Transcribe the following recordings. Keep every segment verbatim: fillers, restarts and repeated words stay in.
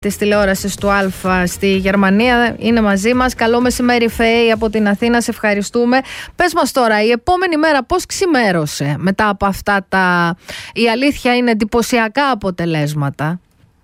της τηλεόρασης του Αλφα στη Γερμανία είναι μαζί μας. Καλό μεσημέρι, Φέη, από την Αθήνα. Σε ευχαριστούμε. Πες μας τώρα, η επόμενη μέρα πώς ξημέρωσε μετά από αυτά τα, η αλήθεια είναι, εντυπωσιακά αποτελέσματα?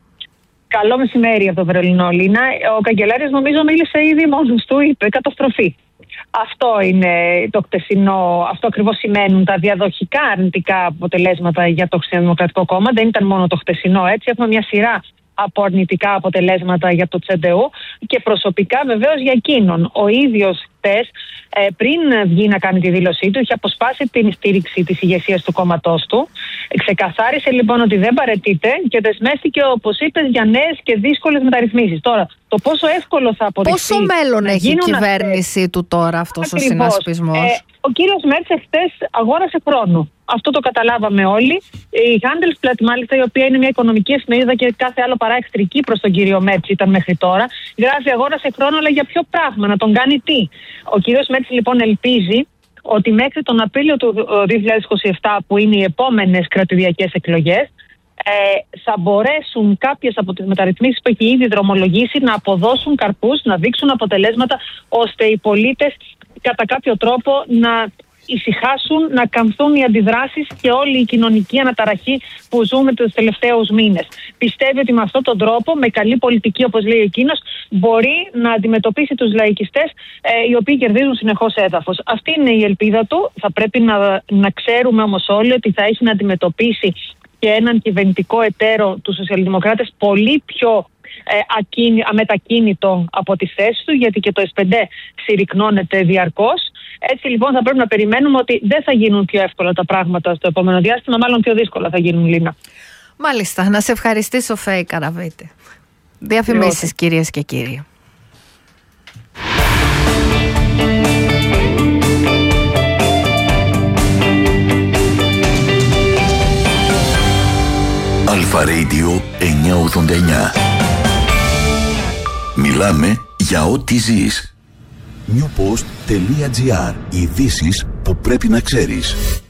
Καλό μεσημέρι από το Βερολίνο, Λίνα. Ο καγκελάριος νομίζω μίλησε ήδη μόνος του, είπε καταστροφή. Αυτό είναι το χτεσινό, αυτό ακριβώς σημαίνουν τα διαδοχικά αρνητικά αποτελέσματα για το Χριστιανοδημοκρατικό Κόμμα. Δεν ήταν μόνο το χτεσινό, έτσι. Έχουμε μια σειρά από αρνητικά αποτελέσματα για το Τσεντεού και προσωπικά βεβαίως για εκείνον. Ο ίδιος χτες, ε, πριν βγει να κάνει τη δήλωσή του, είχε αποσπάσει την στήριξη της ηγεσίας του κόμματός του. Ξεκαθάρισε λοιπόν ότι δεν παραιτείται και δεσμεύτηκε, όπως είπες, για νέες και δύσκολες μεταρρυθμίσεις. Τώρα, το πόσο εύκολο θα αποδειχθεί. Πόσο μέλλον έχει η κυβέρνησή αυτές... του τώρα αυτός ο συνασπισμός? Ε, ο κύριος Μέρτς χτες αγόρασε χρόνο. Αυτό το καταλάβαμε όλοι. Η Handelsblatt, μάλιστα, η οποία είναι μια οικονομική εφημερίδα και κάθε άλλο παρά εχθρική προς τον κύριο Μέρτς ήταν μέχρι τώρα, γράφει αγόρασε χρόνο, αλλά για ποιο πράγμα, να τον κάνει τι? Ο κύριος Μέρτς λοιπόν ελπίζει ότι μέχρι τον Απρίλιο του δύο χιλιάδες είκοσι επτά, που είναι οι επόμενες κρατηδιακές εκλογές, ε, θα μπορέσουν κάποιες από τις μεταρρυθμίσεις που έχει ήδη δρομολογήσει να αποδώσουν καρπούς, να δείξουν αποτελέσματα, ώστε οι πολίτες κατά κάποιο τρόπο να ησυχάσουν, να καμφθούν οι αντιδράσεις και όλη η κοινωνική αναταραχή που ζούμε τους τελευταίους μήνες. Πιστεύει ότι με αυτόν τον τρόπο, με καλή πολιτική, όπως λέει εκείνος, μπορεί να αντιμετωπίσει τους λαϊκιστές, ε, οι οποίοι κερδίζουν συνεχώς έδαφος. Αυτή είναι η ελπίδα του. Θα πρέπει να, να ξέρουμε όμως όλοι ότι θα έχει να αντιμετωπίσει και έναν κυβερνητικό εταίρο, τους σοσιαλδημοκράτες, πολύ πιο ε, ακίνη, αμετακίνητο από τη θέση του, γιατί και το ες πεν ντι συρρυκνώνεται διαρκώς. Έτσι λοιπόν θα πρέπει να περιμένουμε ότι δεν θα γίνουν πιο εύκολα τα πράγματα στο επόμενο διάστημα, μάλλον πιο δύσκολα θα γίνουν, Λίνα. Μάλιστα. Να σε ευχαριστήσω, Φέη Καραβίτη. Διαφημίσεις, κυρίες και κύριοι. Αλφα Radio εννιακόσια ογδόντα εννιά. Μιλάμε για ό,τι ζεις. newpost.gr. Ειδήσεις που πρέπει να ξέρεις.